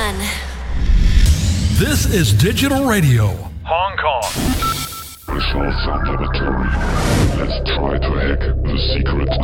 done. This is Digital Radio, Hong Kong. Results are laboratory. Let's try to hack the secret